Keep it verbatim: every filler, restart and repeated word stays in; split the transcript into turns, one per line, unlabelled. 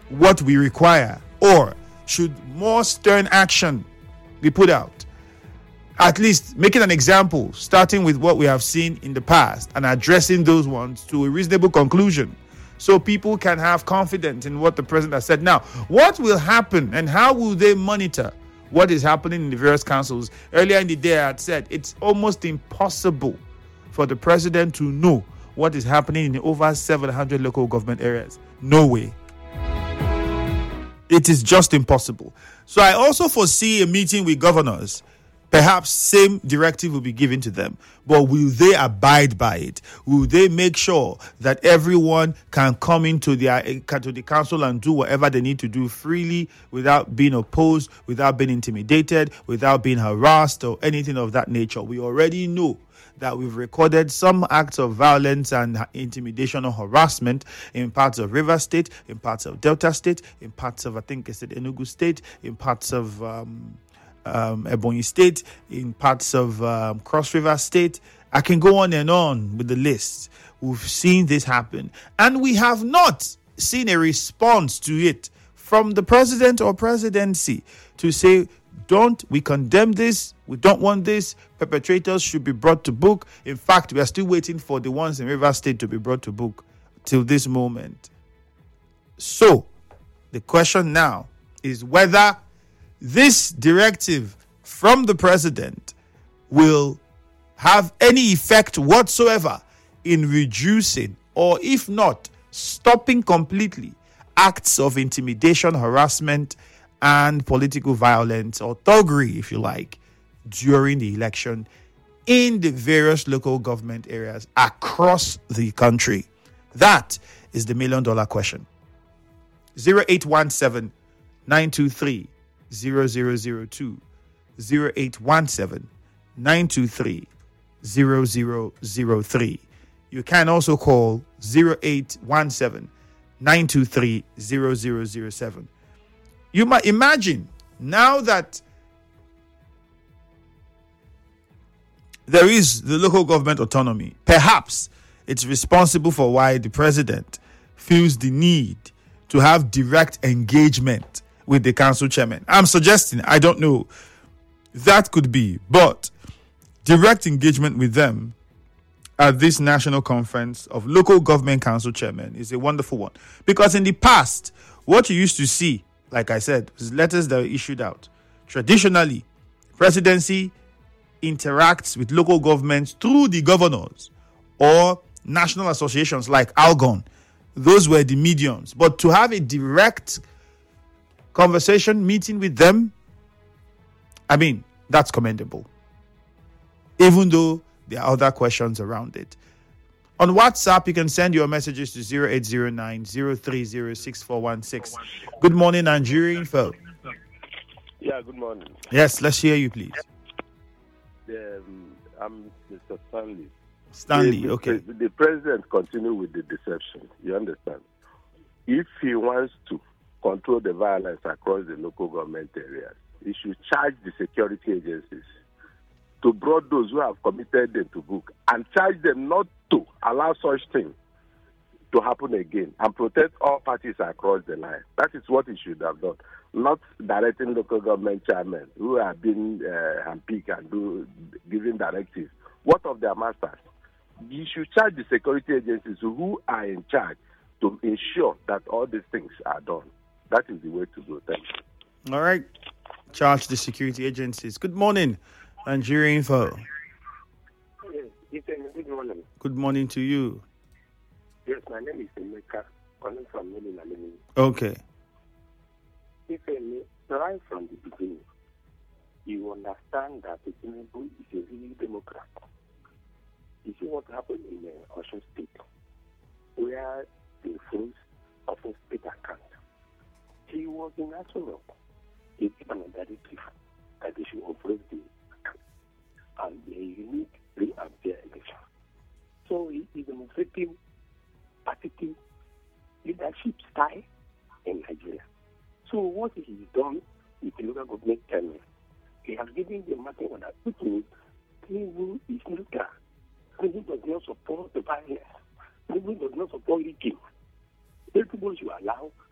what we require, or should more stern action be put out? At least making an example, starting with what we have seen in the past and addressing those ones to a reasonable conclusion, so people can have confidence in what the president has said. Now, what will happen and how will they monitor what is happening in the various councils? Earlier in the day, I had said it's almost impossible for the president to know what is happening in over seven hundred local government areas. No way. It is just impossible. So I also foresee a meeting with governors. Perhaps same directive will be given to them, but will they abide by it? Will they make sure that everyone can come into their to the council and do whatever they need to do freely, without being opposed, without being intimidated, without being harassed or anything of that nature? We already know that we've recorded some acts of violence and intimidation or harassment in parts of Rivers State, in parts of Delta State, in parts of, I think I said, Enugu State, in parts of um, um, Ebonyi State, in parts of um, Cross River State. I can go on and on with the list. We've seen this happen, and we have not seen a response to it from the president or presidency to say, don't, we condemn this, we don't want this, perpetrators should be brought to book. In fact, we are still waiting for the ones in River State to be brought to book till this moment. So, the question now is whether this directive from the president will have any effect whatsoever in reducing, or if not, stopping completely, acts of intimidation, harassment, and political violence, or thuggery, if you like, during the election in the various local government areas across the country. That is the million dollar question. zero eight one seven, nine two three, zero zero zero two, zero eight one seven, nine two three, zero zero zero three. You can also call zero eight one seven, nine two three, zero zero zero seven. You might imagine now that there is the local government autonomy, perhaps it's responsible for why the president feels the need to have direct engagement with the council chairman. I'm suggesting, I don't know, that could be, but direct engagement with them at this national conference of local government council chairmen is a wonderful one. Because in the past, what you used to see, like I said, was letters that were issued out. Traditionally, presidency interacts with local governments through the governors or national associations like Algon. Those were the mediums. But to have a direct conversation, meeting with them, I mean, that's commendable. Even though there are other questions around it. On WhatsApp, you can send your messages to zero eight zero nine, zero three zero, six four one six. Good morning, Nigeria Info.
Yeah, good morning.
Yes, let's hear you, please.
Um, I'm Mister Stanley.
Stanley,
the,
okay.
The, the president continue with the deception. You understand? If he wants to control the violence across the local government areas, he should charge the security agencies to bring those who have committed them to book and charge them not to allow such things to happen again and protect all parties across the line. That is what he should have done, not directing local government chairmen who have been uh, handpicked and do, giving directives. What of their masters? You should charge the security agencies who are in charge to ensure that all these things are done. That is the way to go. Thank you.
All right. Charge the security agencies. Good morning, Nigeria Info.
Yes, good morning.
Good morning to you.
Yes, my name is Emeka, calling from Melina.
Okay.
If right from the beginning, you understand that Tinubu is a real Democrat. You see what happened in uh, Osun State, where they froze Osun State account. He was in Aso Rock. He gave an directive that they should operate the account and they need free and fair election. So he is demonstrating partitive leadership style in Nigeria. So what he has done with the local government chairman, he has given the market order, which means Tinubu is neutral. Tinubu does not support the violence. Tinubu does not support leaking. People should allow